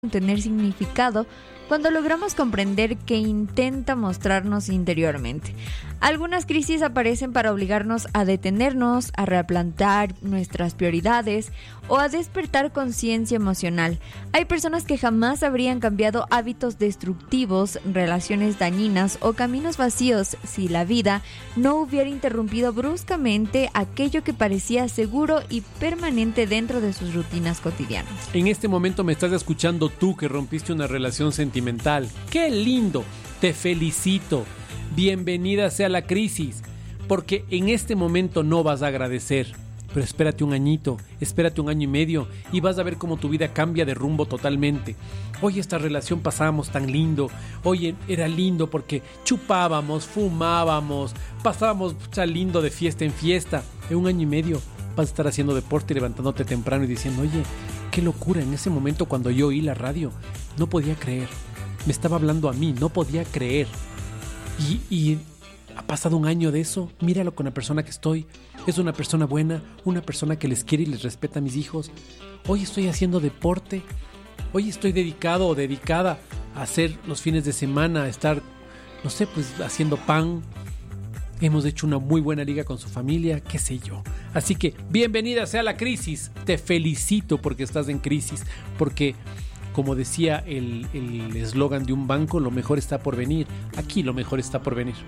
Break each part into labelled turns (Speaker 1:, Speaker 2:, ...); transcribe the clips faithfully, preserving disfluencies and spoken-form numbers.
Speaker 1: tener significado cuando logramos comprender qué intenta mostrarnos interiormente. Algunas crisis aparecen para obligarnos a detenernos, a replantear nuestras prioridades o a despertar conciencia emocional. Hay personas que jamás habrían cambiado hábitos destructivos, relaciones dañinas o caminos vacíos si la vida no hubiera interrumpido bruscamente aquello que parecía seguro y permanente dentro de sus rutinas cotidianas.
Speaker 2: En este momento me estás escuchando tú que rompiste una relación sentimental. ¡Qué lindo! Te felicito. Bienvenida sea la crisis, porque en este momento no vas a agradecer, pero espérate un añito, espérate un año y medio y vas a ver cómo tu vida cambia de rumbo totalmente. Oye, esta relación pasábamos tan lindo, oye, era lindo porque chupábamos, fumábamos, pasábamos tan lindo de fiesta en fiesta. En un año y medio vas a estar haciendo deporte y levantándote temprano y diciendo, oye, qué locura, en ese momento cuando yo oí la radio, no podía creer, me estaba hablando a mí, no podía creer. Y, y ha pasado un año de eso. Míralo con la persona que estoy. Es una persona buena, una persona que les quiere y les respeta a mis hijos. Hoy estoy haciendo deporte. Hoy estoy dedicado o dedicada a hacer los fines de semana, a estar, no sé, pues haciendo pan. Hemos hecho una muy buena liga con su familia, qué sé yo. Así que bienvenida sea la crisis. Te felicito porque estás en crisis, porque como decía el eslogan de un banco, lo mejor está por venir. Aquí lo mejor está por venir.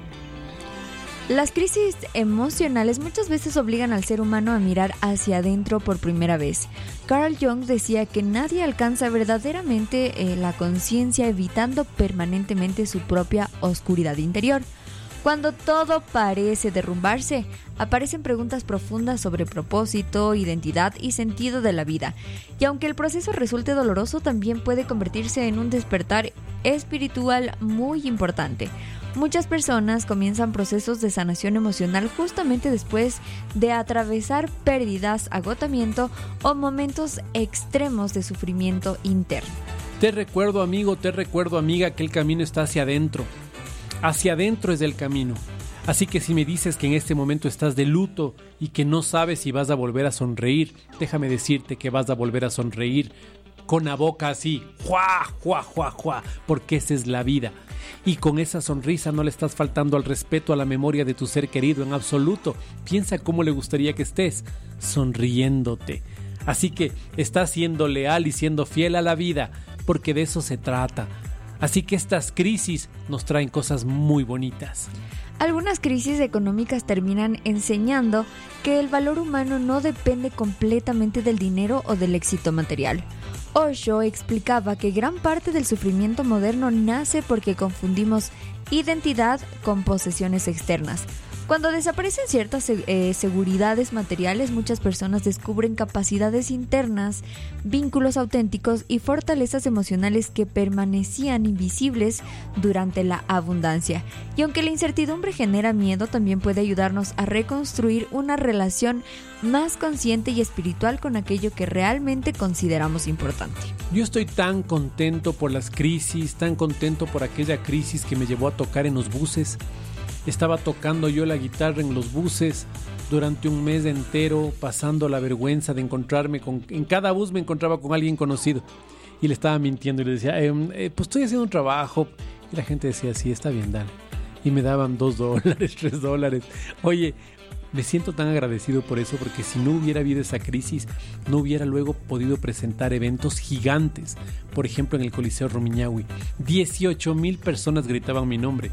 Speaker 1: Las crisis emocionales muchas veces obligan al ser humano a mirar hacia adentro por primera vez. Carl Jung decía que nadie alcanza verdaderamente eh, la conciencia evitando permanentemente su propia oscuridad interior. Cuando todo parece derrumbarse, aparecen preguntas profundas sobre propósito, identidad y sentido de la vida. Y aunque el proceso resulte doloroso, también puede convertirse en un despertar espiritual muy importante. Muchas personas comienzan procesos de sanación emocional justamente después de atravesar pérdidas, agotamiento o momentos extremos de sufrimiento interno.
Speaker 2: Te recuerdo, amigo, te recuerdo, amiga, que el camino está hacia adentro. Hacia adentro es el camino. Así que si me dices que en este momento estás de luto y que no sabes si vas a volver a sonreír, déjame decirte que vas a volver a sonreír con la boca así, ¡juá, juá, juá, juá! Porque esa es la vida. Y con esa sonrisa no le estás faltando al respeto a la memoria de tu ser querido en absoluto. Piensa cómo le gustaría que estés, sonriéndote. Así que estás siendo leal y siendo fiel a la vida, porque de eso se trata. Así que estas crisis nos traen cosas muy bonitas.
Speaker 1: Algunas crisis económicas terminan enseñando que el valor humano no depende completamente del dinero o del éxito material. Osho explicaba que gran parte del sufrimiento moderno nace porque confundimos identidad con posesiones externas. Cuando desaparecen ciertas eh, seguridades materiales, muchas personas descubren capacidades internas, vínculos auténticos y fortalezas emocionales que permanecían invisibles durante la abundancia. Y aunque la incertidumbre genera miedo, también puede ayudarnos a reconstruir una relación más consciente y espiritual con aquello que realmente consideramos importante.
Speaker 2: Yo estoy tan contento por las crisis, tan contento por aquella crisis que me llevó a tocar en los buses. Estaba tocando yo la guitarra en los buses durante un mes entero, pasando la vergüenza de encontrarme con... En cada bus me encontraba con alguien conocido y le estaba mintiendo y le decía, eh, eh, pues estoy haciendo un trabajo. Y la gente decía, sí, está bien, dale. Y me daban dos dólares, tres dólares. Oye, me siento tan agradecido por eso, porque si no hubiera habido esa crisis, no hubiera luego podido presentar eventos gigantes. Por ejemplo, en el Coliseo Rumiñahui, dieciocho mil personas gritaban mi nombre.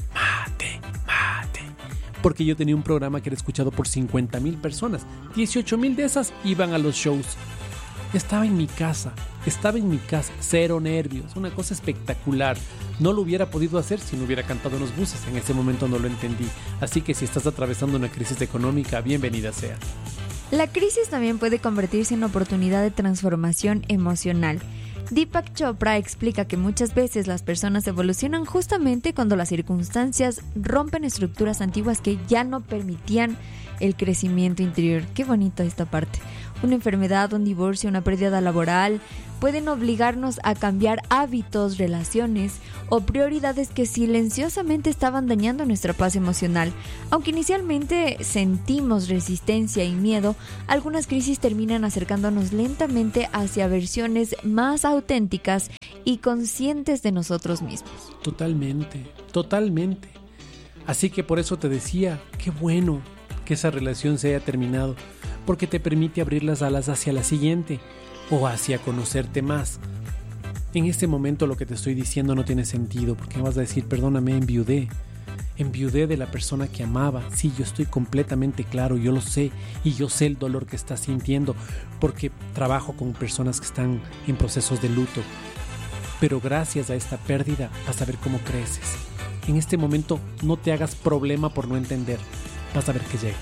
Speaker 2: Mate, mate. Porque yo tenía un programa que era escuchado por cincuenta mil personas. dieciocho mil de esas iban a los shows. Estaba en mi casa, estaba en mi casa, cero nervios, una cosa espectacular. No lo hubiera podido hacer si no hubiera cantado en los buses. En ese momento no lo entendí. Así que si estás atravesando una crisis económica, bienvenida sea.
Speaker 1: La crisis también puede convertirse en oportunidad de transformación emocional. Deepak Chopra explica que muchas veces las personas evolucionan justamente cuando las circunstancias rompen estructuras antiguas que ya no permitían el crecimiento interior. Qué bonita esta parte. una enfermedad, un divorcio, una pérdida laboral, pueden obligarnos a cambiar hábitos, relaciones o prioridades que silenciosamente estaban dañando nuestra paz emocional. Aunque inicialmente sentimos resistencia y miedo, algunas crisis terminan acercándonos lentamente hacia versiones más auténticas y conscientes de nosotros mismos.
Speaker 2: Totalmente, totalmente. Así que por eso te decía, qué bueno que esa relación se haya terminado, porque te permite abrir las alas hacia la siguiente o hacia conocerte más. En este momento lo que te estoy diciendo no tiene sentido, porque me vas a decir, perdóname, enviudé. Enviudé de la persona que amaba. Sí, yo estoy completamente claro, yo lo sé, y yo sé el dolor que estás sintiendo, porque trabajo con personas que están en procesos de luto. Pero gracias a esta pérdida vas a ver cómo creces. En este momento no te hagas problema por no entender. Vas a ver que llega.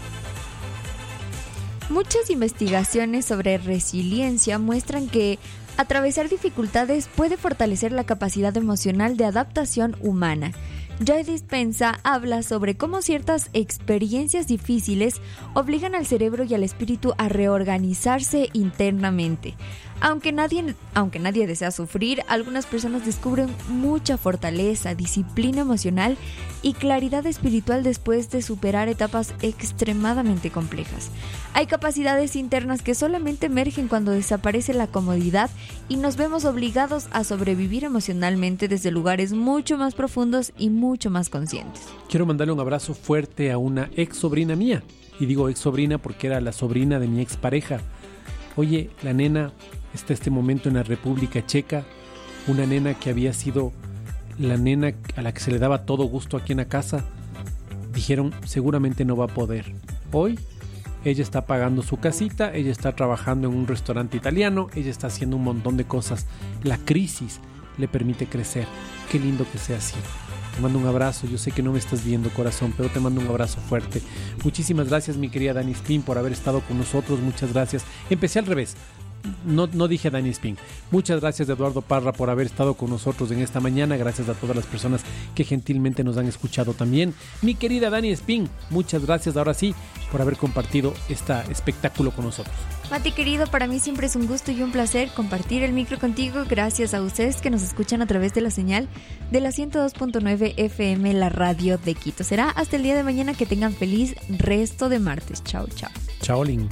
Speaker 1: Muchas investigaciones sobre resiliencia muestran que atravesar dificultades puede fortalecer la capacidad emocional de adaptación humana. Joe Dispenza habla sobre cómo ciertas experiencias difíciles obligan al cerebro y al espíritu a reorganizarse internamente. Aunque nadie, aunque nadie desea sufrir, algunas personas descubren mucha fortaleza, disciplina emocional y claridad espiritual después de superar etapas extremadamente complejas. Hay capacidades internas que solamente emergen cuando desaparece la comodidad y nos vemos obligados a sobrevivir emocionalmente desde lugares mucho más profundos y mucho más conscientes.
Speaker 2: Quiero mandarle un abrazo fuerte a una ex sobrina mía. Y digo ex sobrina porque era la sobrina de mi expareja. Oye, la nena está este momento en la República Checa, una nena que había sido la nena a la que se le daba todo gusto aquí en la casa. Dijeron, seguramente no va a poder. Hoy ella está pagando su casita, ella está trabajando en un restaurante italiano, ella está haciendo un montón de cosas. La crisis le permite crecer. Qué lindo que sea así. Te mando un abrazo, yo sé que no me estás viendo, corazón, pero te mando un abrazo fuerte. Muchísimas gracias, mi querida Dani Spin, por haber estado con nosotros. Muchas gracias. Empecé al revés. No, no dije Dani Spin. Muchas gracias, Eduardo Parra, por haber estado con nosotros en esta mañana. Gracias a todas las personas que gentilmente nos han escuchado también. Mi querida Dani Spin, muchas gracias ahora sí por haber compartido este espectáculo con nosotros.
Speaker 1: Mati querido, para mí siempre es un gusto y un placer compartir el micro contigo. Gracias a ustedes que nos escuchan a través de la señal de la ciento dos punto nueve F M, la radio de Quito. Será hasta el día de mañana. Que tengan feliz resto de martes. Chao, chao.
Speaker 2: Chao, Lin.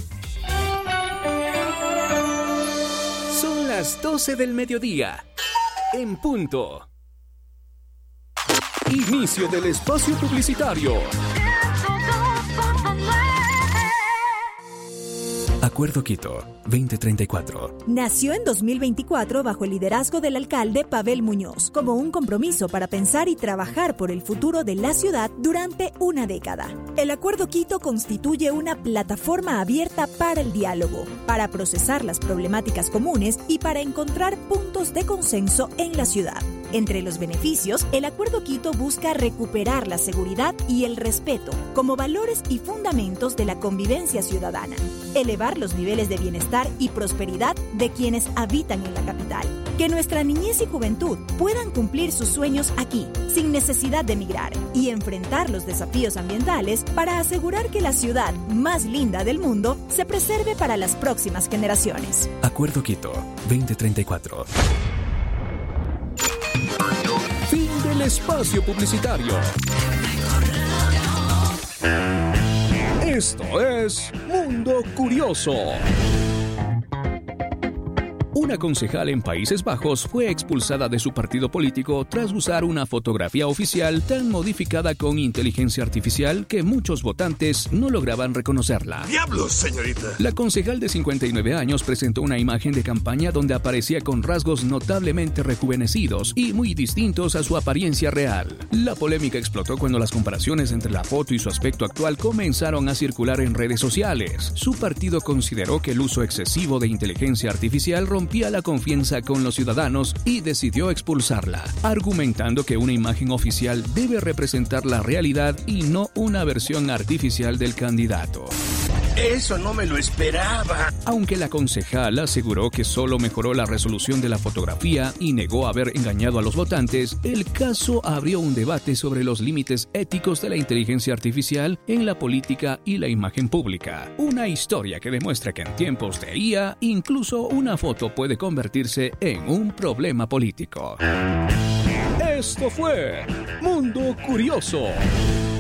Speaker 3: Son las doce del mediodía, en punto. Inicio del espacio publicitario. Acuerdo Quito, veinte treinta y cuatro.
Speaker 4: Nació en dos mil veinticuatro bajo el liderazgo del alcalde Pavel Muñoz, como un compromiso para pensar y trabajar por el futuro de la ciudad durante una década. El Acuerdo Quito constituye una plataforma abierta para el diálogo, para procesar las problemáticas comunes y para encontrar puntos de consenso en la ciudad. Entre los beneficios, el Acuerdo Quito busca recuperar la seguridad y el respeto como valores y fundamentos de la convivencia ciudadana, elevar los niveles de bienestar y prosperidad de quienes habitan en la capital, que nuestra niñez y juventud puedan cumplir sus sueños aquí, sin necesidad de emigrar, y enfrentar los desafíos ambientales para asegurar que la ciudad más linda del mundo se preserve para las próximas generaciones.
Speaker 3: Acuerdo Quito, veinte treinta y cuatro. Fin del espacio publicitario. Esto es Mundo Curioso. Una concejal en Países Bajos fue expulsada de su partido político tras usar una fotografía oficial tan modificada con inteligencia artificial que muchos votantes no lograban reconocerla.
Speaker 5: ¡Diablos, señorita!
Speaker 3: La concejal de cincuenta y nueve años presentó una imagen de campaña donde aparecía con rasgos notablemente rejuvenecidos y muy distintos a su apariencia real. La polémica explotó cuando las comparaciones entre la foto y su aspecto actual comenzaron a circular en redes sociales. Su partido consideró que el uso excesivo de inteligencia artificial rompió la confianza con los ciudadanos y decidió expulsarla, argumentando que una imagen oficial debe representar la realidad y no una versión artificial del candidato.
Speaker 5: Eso no me lo esperaba.
Speaker 3: Aunque la concejal aseguró que solo mejoró la resolución de la fotografía y negó haber engañado a los votantes, el caso abrió un debate sobre los límites éticos de la inteligencia artificial en la política y la imagen pública. Una historia que demuestra que en tiempos de I A, incluso una foto puede convertirse en un problema político. Esto fue Mundo Curioso.